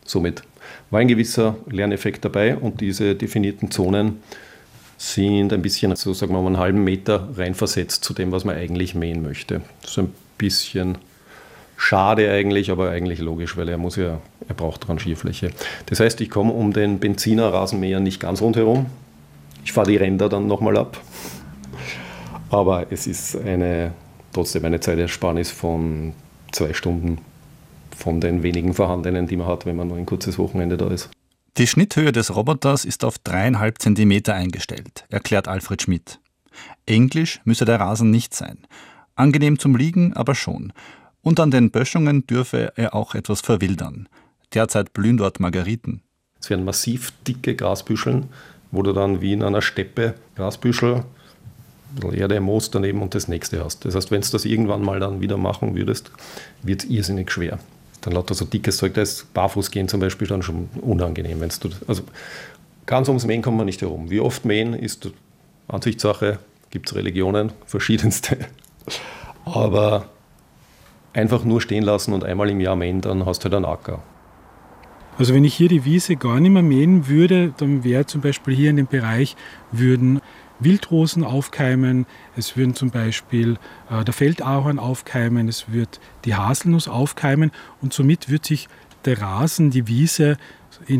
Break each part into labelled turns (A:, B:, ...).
A: Somit war ein gewisser Lerneffekt dabei und diese definierten Zonen sind ein bisschen, so sagen wir mal, einen halben Meter reinversetzt zu dem, was man eigentlich mähen möchte. Das ist ein bisschen schade eigentlich, aber eigentlich logisch, weil er braucht Rangierfläche. Das heißt, ich komme um den Benziner-Rasenmäher nicht ganz rundherum. Ich fahre die Ränder dann nochmal ab. Aber es ist trotzdem eine Zeitersparnis von 2 Stunden von den wenigen vorhandenen, die man hat, wenn man nur ein kurzes Wochenende da ist.
B: Die Schnitthöhe des Roboters ist auf 3,5 Zentimeter eingestellt, erklärt Alfred Schmidt. Englisch müsse der Rasen nicht sein. Angenehm zum Liegen aber schon. Und an den Böschungen dürfe er auch etwas verwildern. Derzeit blühen dort Margeriten.
A: Es werden massiv dicke Grasbüscheln, wo du dann wie in einer Steppe Grasbüschel, ein bisschen Erde, Moos daneben und das nächste hast. Das heißt, wenn du das irgendwann mal dann wieder machen würdest, wird es irrsinnig schwer. Dann lauter so dickes Zeug, da ist Barfußgehen zum Beispiel dann schon unangenehm. Also ganz ums Mähen kommt man nicht herum. Wie oft mähen ist Ansichtssache, gibt es Religionen, verschiedenste. Aber einfach nur stehen lassen und einmal im Jahr mähen, dann hast du halt einen Acker.
C: Also wenn ich hier die Wiese gar nicht mehr mähen würde, dann wäre zum Beispiel hier in dem Bereich würden Wildrosen aufkeimen, es würden zum Beispiel der Feldahorn aufkeimen, es wird die Haselnuss aufkeimen und somit wird sich der Rasen, die Wiese in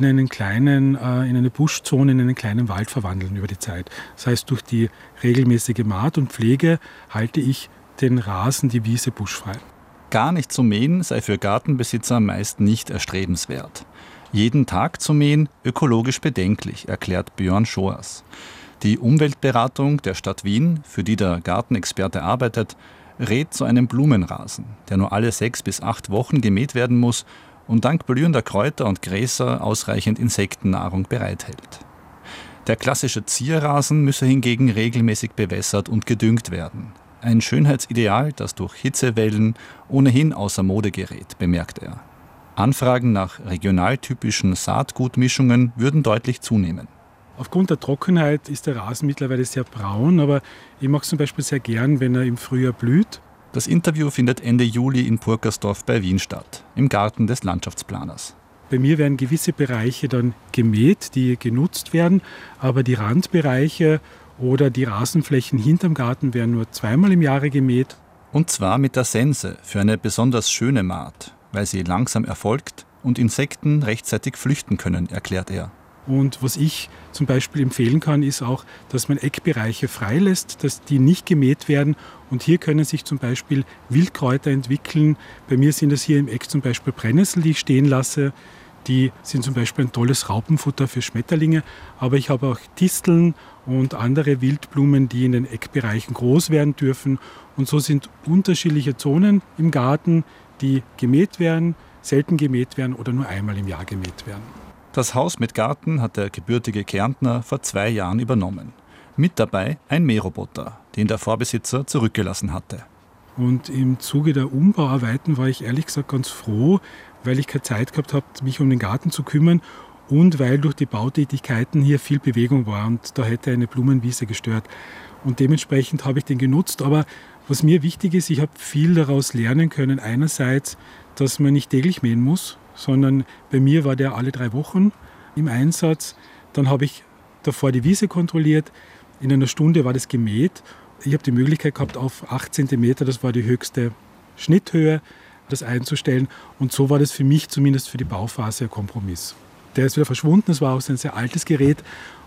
C: eine Buschzone, in einen kleinen Wald verwandeln über die Zeit. Das heißt, durch die regelmäßige Maat und Pflege halte ich den Rasen, die Wiese buschfrei.
B: Gar nicht zu mähen sei für Gartenbesitzer meist nicht erstrebenswert. Jeden Tag zu mähen, ökologisch bedenklich, erklärt Björn Schoers. Die Umweltberatung der Stadt Wien, für die der Gartenexperte arbeitet, rät zu einem Blumenrasen, der nur alle 6 bis 8 Wochen gemäht werden muss und dank blühender Kräuter und Gräser ausreichend Insektennahrung bereithält. Der klassische Zierrasen müsse hingegen regelmäßig bewässert und gedüngt werden. Ein Schönheitsideal, das durch Hitzewellen ohnehin außer Mode gerät, bemerkt er. Anfragen nach regionaltypischen Saatgutmischungen würden deutlich zunehmen.
C: Aufgrund der Trockenheit ist der Rasen mittlerweile sehr braun, aber ich mag es zum Beispiel sehr gern, wenn er im Frühjahr blüht.
B: Das Interview findet Ende Juli in Purkersdorf bei Wien statt, im Garten des Landschaftsplaners.
C: Bei mir werden gewisse Bereiche dann gemäht, die genutzt werden, aber die Randbereiche oder die Rasenflächen hinterm Garten werden nur 2-mal im Jahre gemäht.
B: Und zwar mit der Sense für eine besonders schöne Maat, weil sie langsam erfolgt und Insekten rechtzeitig flüchten können, erklärt er.
C: Und was ich zum Beispiel empfehlen kann, ist auch, dass man Eckbereiche freilässt, dass die nicht gemäht werden. Und hier können sich zum Beispiel Wildkräuter entwickeln. Bei mir sind es hier im Eck zum Beispiel Brennnessel, die ich stehen lasse. Die sind zum Beispiel ein tolles Raupenfutter für Schmetterlinge. Aber ich habe auch Disteln und andere Wildblumen, die in den Eckbereichen groß werden dürfen. Und so sind unterschiedliche Zonen im Garten, die gemäht werden, selten gemäht werden oder nur einmal im Jahr gemäht werden.
B: Das Haus mit Garten hat der gebürtige Kärntner vor 2 Jahren übernommen. Mit dabei ein Mähroboter, den der Vorbesitzer zurückgelassen hatte.
C: Und im Zuge der Umbauarbeiten war ich ehrlich gesagt ganz froh, weil ich keine Zeit gehabt habe, mich um den Garten zu kümmern und weil durch die Bautätigkeiten hier viel Bewegung war und da hätte eine Blumenwiese gestört. Und dementsprechend habe ich den genutzt. Aber was mir wichtig ist, ich habe viel daraus lernen können. Einerseits, dass man nicht täglich mähen muss, sondern bei mir war der alle 3 Wochen im Einsatz. Dann habe ich davor die Wiese kontrolliert. In einer Stunde war das gemäht. Ich habe die Möglichkeit gehabt, auf 8 cm, das war die höchste Schnitthöhe, das einzustellen. Und so war das für mich, zumindest für die Bauphase, ein Kompromiss. Der ist wieder verschwunden. Es war auch ein sehr altes Gerät,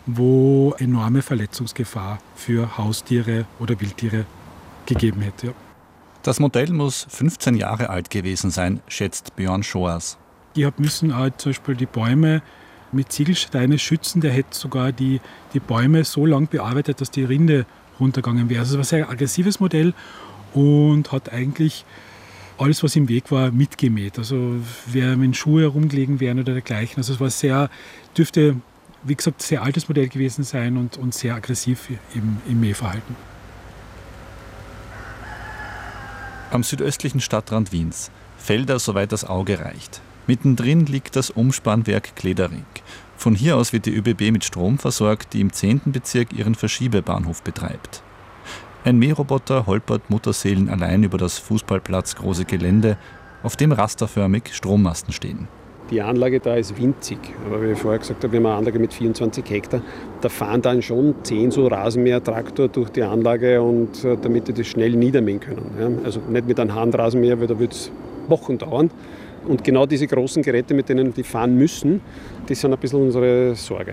C: wo enorme Verletzungsgefahr für Haustiere oder Wildtiere gegeben hätte. Ja.
B: Das Modell muss 15 Jahre alt gewesen sein, schätzt Björn Schoers.
C: Ich müssen zum Beispiel die Bäume mit Ziegelsteine schützen. Der hätte sogar die Bäume so lang bearbeitet, dass die Rinde runtergegangen wäre. Also es war ein sehr aggressives Modell und hat eigentlich alles, was im Weg war, mitgemäht. Also wenn Schuhe herumgelegen wären oder dergleichen. Also es war dürfte, wie gesagt, sehr altes Modell gewesen sein und sehr aggressiv im Mähverhalten.
B: Am südöstlichen Stadtrand Wiens. Felder, soweit das Auge reicht. Mittendrin liegt das Umspannwerk Klederig. Von hier aus wird die ÖBB mit Strom versorgt, die im 10. Bezirk ihren Verschiebebahnhof betreibt. Ein Mähroboter holpert mutterseelenallein über das Fußballplatz große Gelände, auf dem rasterförmig Strommasten stehen.
D: Die Anlage da ist winzig, aber wie ich vorher gesagt habe, wir haben eine Anlage mit 24 Hektar. Da fahren dann schon 10 so Rasenmäher-Traktor durch die Anlage, und damit die das schnell niedermähen können. Ja. Also nicht mit einem Handrasenmäher, weil da wird es Wochen dauern. Und genau diese großen Geräte, mit denen die fahren müssen, die sind ein bisschen unsere Sorge.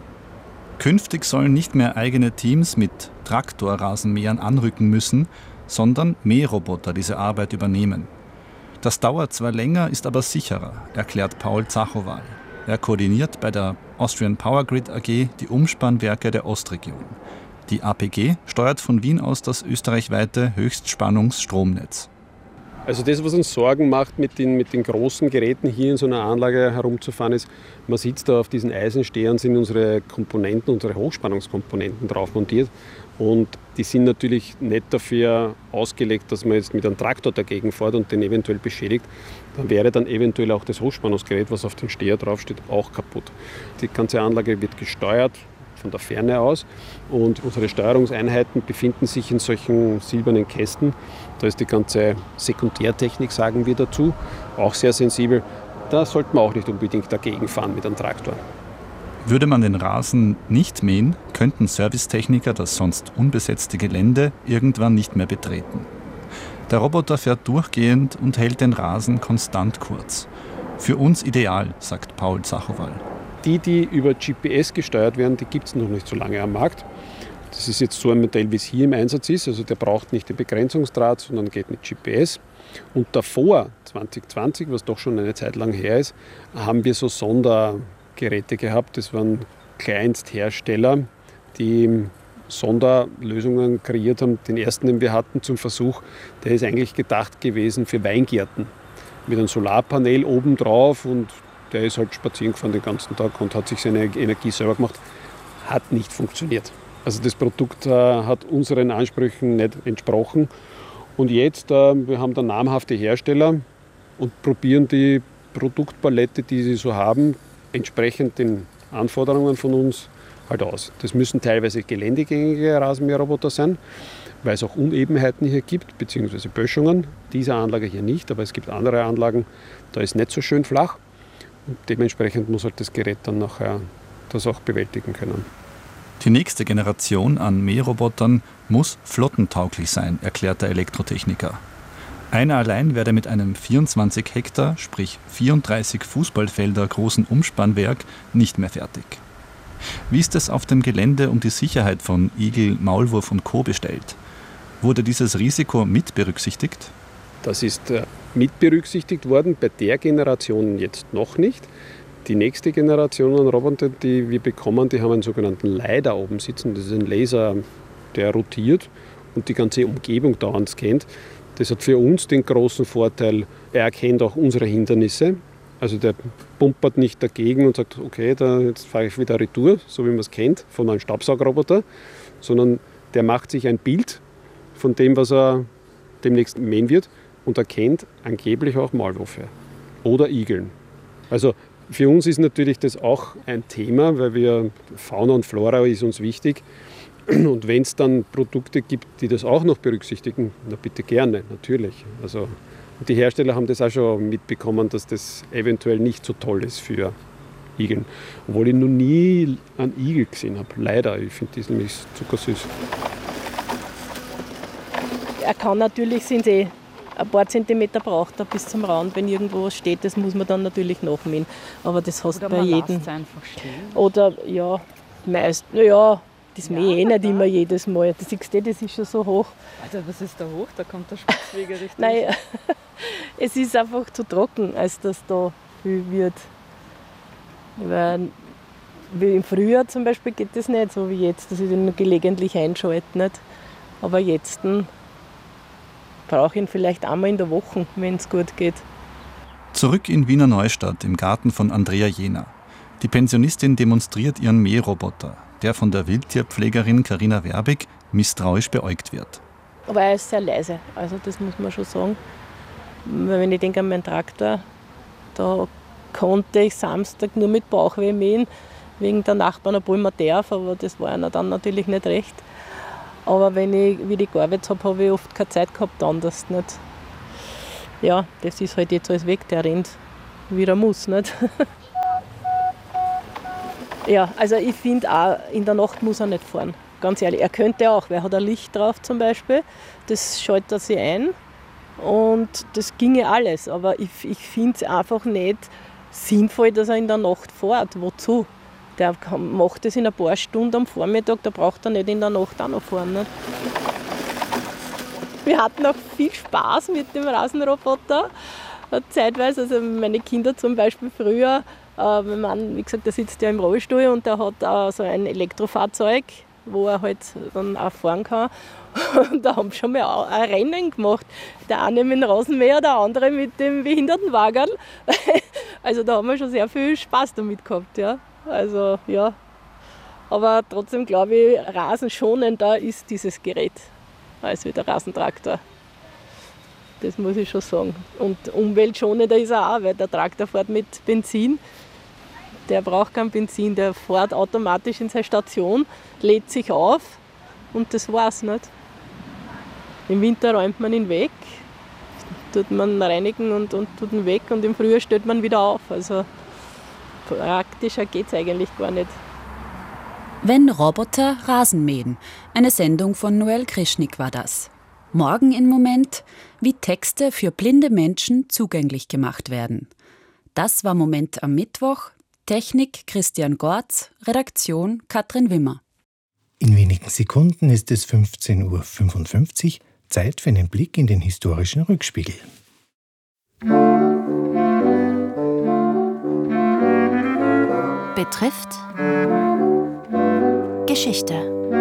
B: Künftig sollen nicht mehr eigene Teams mit Traktorrasenmähern anrücken müssen, sondern Mähroboter diese Arbeit übernehmen. Das dauert zwar länger, ist aber sicherer, erklärt Paul Zachowal. Er koordiniert bei der Austrian Power Grid AG die Umspannwerke der Ostregion. Die APG steuert von Wien aus das österreichweite Höchstspannungsstromnetz.
D: Also das, was uns Sorgen macht, mit den großen Geräten hier in so einer Anlage herumzufahren, ist, man sieht da auf diesen Eisenstehern sind unsere Komponenten, unsere Hochspannungskomponenten drauf montiert. Und die sind natürlich nicht dafür ausgelegt, dass man jetzt mit einem Traktor dagegen fährt und den eventuell beschädigt. Dann wäre dann eventuell auch das Hochspannungsgerät, was auf dem Steher draufsteht, auch kaputt. Die ganze Anlage wird gesteuert von der Ferne aus, und unsere Steuerungseinheiten befinden sich in solchen silbernen Kästen. Da ist die ganze Sekundärtechnik, sagen wir dazu, auch sehr sensibel. Da sollte man auch nicht unbedingt dagegen fahren mit einem Traktor.
B: Würde man den Rasen nicht mähen, könnten Servicetechniker das sonst unbesetzte Gelände irgendwann nicht mehr betreten. Der Roboter fährt durchgehend und hält den Rasen konstant kurz. Für uns ideal, sagt Paul Zachowal.
D: Die über GPS gesteuert werden, die gibt es noch nicht so lange am Markt. Das ist jetzt so ein Modell, wie es hier im Einsatz ist. Also der braucht nicht den Begrenzungsdraht, sondern geht mit GPS. Und davor, 2020, was doch schon eine Zeit lang her ist, haben wir so Sondergeräte gehabt. Das waren Kleinsthersteller, die Sonderlösungen kreiert haben. Den ersten, den wir hatten zum Versuch, der ist eigentlich gedacht gewesen für Weingärten. Mit einem Solarpanel oben drauf, und der ist halt spazieren gefahren den ganzen Tag und hat sich seine Energie selber gemacht. Hat nicht funktioniert. Also das Produkt hat unseren Ansprüchen nicht entsprochen. Und jetzt, wir haben da namhafte Hersteller und probieren die Produktpalette, die sie so haben, entsprechend den Anforderungen von uns halt aus. Das müssen teilweise geländegängige Rasenmäherroboter sein, weil es auch Unebenheiten hier gibt, beziehungsweise Böschungen. Diese Anlage hier nicht, aber es gibt andere Anlagen, da ist nicht so schön flach. Und dementsprechend muss halt das Gerät dann nachher das auch bewältigen können.
B: Die nächste Generation an Mährobotern muss flottentauglich sein, erklärt der Elektrotechniker. Einer allein werde mit einem 24 Hektar, sprich 34 Fußballfelder großen Umspannwerk nicht mehr fertig. Wie ist es auf dem Gelände um die Sicherheit von Igel, Maulwurf und Co. bestellt? Wurde dieses Risiko mit berücksichtigt?
D: Das ist mit berücksichtigt worden, bei der Generation jetzt noch nicht. Die nächste Generation an Robotern, die wir bekommen, die haben einen sogenannten LiDAR oben sitzen. Das ist ein Laser, der rotiert und die ganze Umgebung dauernd scannt. Das hat für uns den großen Vorteil, er erkennt auch unsere Hindernisse. Also der pumpert nicht dagegen und sagt, okay, jetzt fahre ich wieder retour, so wie man es kennt, von einem Staubsaugerroboter, sondern der macht sich ein Bild von dem, was er demnächst mähen wird, und erkennt angeblich auch Maulwürfe oder Igeln. Also für uns ist natürlich das auch ein Thema, weil wir Fauna und Flora ist uns wichtig. Und wenn es dann Produkte gibt, die das auch noch berücksichtigen, na bitte gerne, natürlich. Also die Hersteller haben das auch schon mitbekommen, dass das eventuell nicht so toll ist für Igeln. Obwohl ich noch nie einen Igel gesehen habe. Leider, ich finde das nämlich zuckersüß.
E: Er kann natürlich, sind ein paar Zentimeter braucht er bis zum Rand, wenn irgendwo was steht, das muss man dann natürlich nachmähen. Aber das hast du bei jedem. Oder ja, meist, naja, das mähe ich nicht immer jedes Mal. Das siehst du, das ist schon so hoch.
F: Alter, was ist da hoch? Da kommt der Spitzweger richtig.
E: Nein, es ist einfach zu trocken, als dass da viel wird. Weil, wie im Frühjahr zum Beispiel geht das nicht so wie jetzt, dass ich den nur gelegentlich einschalte. Nicht. Aber jetzt brauche ich ihn vielleicht einmal in der Woche, wenn es gut geht.
B: Zurück in Wiener Neustadt im Garten von Andrea Jehner. Die Pensionistin demonstriert ihren Mähroboter, der von der Wildtierpflegerin Carina Werbig misstrauisch beäugt wird.
E: Aber er ist sehr leise, also das muss man schon sagen. Weil wenn ich denke an meinen Traktor, da konnte ich Samstag nur mit Bauchweh mähen, wegen der Nachbarn, obwohl man darf, aber das war einer dann natürlich nicht recht. Aber wie ich gearbeitet habe ich oft keine Zeit gehabt, anders nicht. Ja, das ist halt jetzt alles weg, der rennt wieder muss. Nicht? Ja, also ich finde auch, in der Nacht muss er nicht fahren. Ganz ehrlich, er könnte auch, weil er hat ein Licht drauf zum Beispiel, das schaltet er sich ein und das ginge alles. Aber ich finde es einfach nicht sinnvoll, dass er in der Nacht fährt. Wozu? Der macht das in ein paar Stunden am Vormittag, da braucht er nicht in der Nacht auch noch fahren. Nicht? Wir hatten auch viel Spaß mit dem Rasenroboter. Zeitweise, also meine Kinder zum Beispiel früher, mein Mann, wie gesagt, der sitzt ja im Rollstuhl und der hat so ein Elektrofahrzeug, wo er halt dann auch fahren kann. Und da haben wir schon mal ein Rennen gemacht. Der eine mit dem Rasenmäher, der andere mit dem Behindertenwagen. Also da haben wir schon sehr viel Spaß damit gehabt. Ja. Also, ja. Aber trotzdem glaube ich, rasenschonender ist dieses Gerät als wie der Rasentraktor. Das muss ich schon sagen. Und umweltschonender ist er auch, weil der Traktor fährt mit Benzin. Der braucht kein Benzin, der fährt automatisch in seine Station, lädt sich auf und das war's nicht. Im Winter räumt man ihn weg, tut man reinigen und tut ihn weg und im Frühjahr stellt man wieder auf. Also praktischer geht's eigentlich gar nicht.
G: Wenn Roboter Rasen mähen. Eine Sendung von Noel Krischnik war das. Morgen im Moment, wie Texte für blinde Menschen zugänglich gemacht werden. Das war Moment am Mittwoch. Technik Christian Gorz, Redaktion Katrin Wimmer.
H: In wenigen Sekunden ist es 15:55 Uhr, Zeit für einen Blick in den historischen Rückspiegel.
I: Betrifft Geschichte.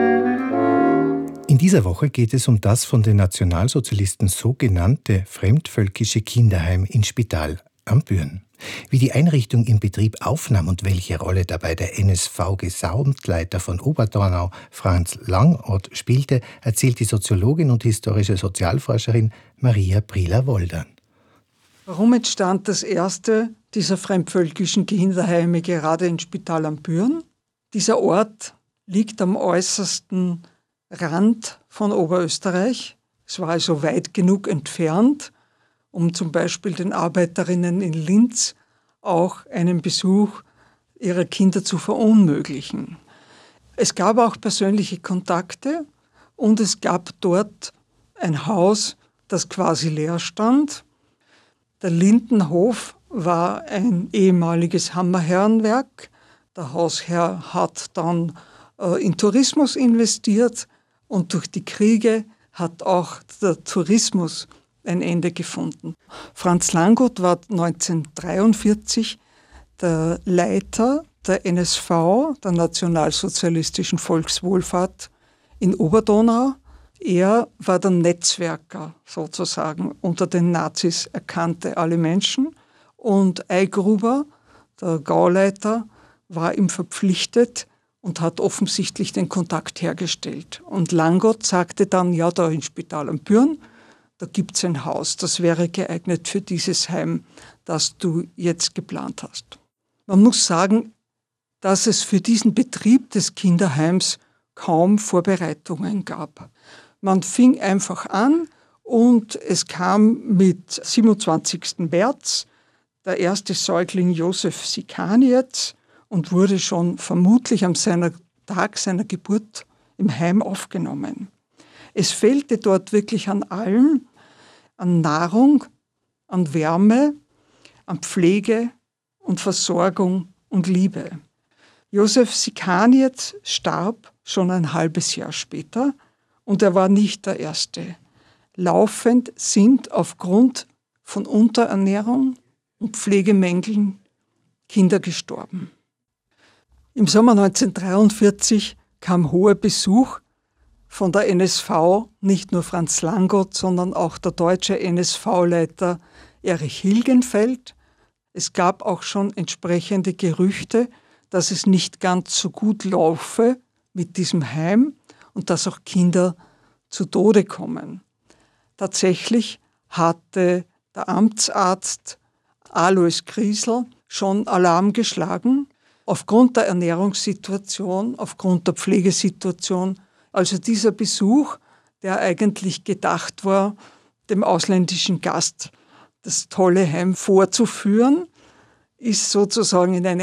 H: In dieser Woche geht es um das von den Nationalsozialisten sogenannte fremdvölkische Kinderheim in Spital am Büren. Wie die Einrichtung im Betrieb aufnahm und welche Rolle dabei der NSV-Gesamtleiter von Oberdonau, Franz Langott, spielte, erzählt die Soziologin und historische Sozialforscherin Maria Prieler-Woldern.
J: Warum entstand das erste dieser fremdvölkischen Kinderheime gerade in Spital am Büren? Dieser Ort liegt am äußersten Rand von Oberösterreich. Es war also weit genug entfernt, um zum Beispiel den Arbeiterinnen in Linz auch einen Besuch ihrer Kinder zu verunmöglichen. Es gab auch persönliche Kontakte und es gab dort ein Haus, das quasi leer stand. Der Lindenhof war ein ehemaliges Hammerherrenwerk. Der Hausherr hat dann in Tourismus investiert und durch die Kriege hat auch der Tourismus ein Ende gefunden. Franz Langott war 1943 der Leiter der NSV, der Nationalsozialistischen Volkswohlfahrt in Oberdonau. Er war der Netzwerker sozusagen. Unter den Nazis erkannte alle Menschen. Und Eigruber, der Gauleiter, war ihm verpflichtet und hat offensichtlich den Kontakt hergestellt. Und Langott sagte dann, ja, da in Spital am Büren, da gibt es ein Haus, das wäre geeignet für dieses Heim, das du jetzt geplant hast. Man muss sagen, dass es für diesen Betrieb des Kinderheims kaum Vorbereitungen gab. Man fing einfach an und es kam mit 27. März der erste Säugling Josef Sikaniec und wurde schon vermutlich am Tag seiner Geburt im Heim aufgenommen. Es fehlte dort wirklich an allem, an Nahrung, an Wärme, an Pflege und Versorgung und Liebe. Josef Sikaniec starb schon ein halbes Jahr später und er war nicht der Erste. Laufend sind aufgrund von Unterernährung und Pflegemängeln Kinder gestorben. Im Sommer 1943 kam hoher Besuch von der NSV, nicht nur Franz Langott, sondern auch der deutsche NSV-Leiter Erich Hilgenfeld. Es gab auch schon entsprechende Gerüchte, dass es nicht ganz so gut laufe mit diesem Heim und dass auch Kinder zu Tode kommen. Tatsächlich hatte der Amtsarzt Alois Griesel schon Alarm geschlagen, aufgrund der Ernährungssituation, aufgrund der Pflegesituation. Also dieser Besuch, der eigentlich gedacht war, dem ausländischen Gast das tolle Heim vorzuführen, ist sozusagen in eine